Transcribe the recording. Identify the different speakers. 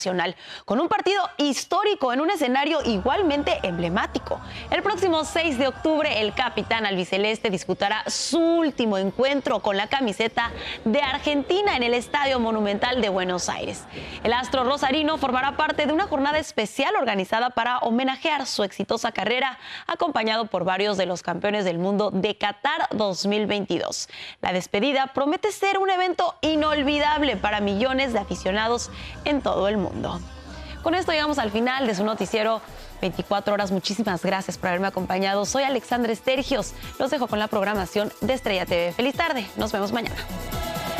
Speaker 1: con un partido histórico en un escenario igualmente emblemático. El próximo 6 de octubre, el capitán albiceleste disputará su último encuentro con la camiseta de Argentina en el Estadio Monumental de Buenos Aires. El astro rosarino formará parte de una jornada especial organizada para homenajear su exitosa carrera, acompañado por varios de los campeones del mundo de Qatar 2022. La despedida promete ser un evento inolvidable para millones de aficionados en todo el mundo. Con esto llegamos al final de su noticiero 24 horas. Muchísimas gracias por haberme acompañado. Soy Alexandra Estergios. Los dejo con la programación de Estrella TV. Feliz tarde. Nos vemos mañana.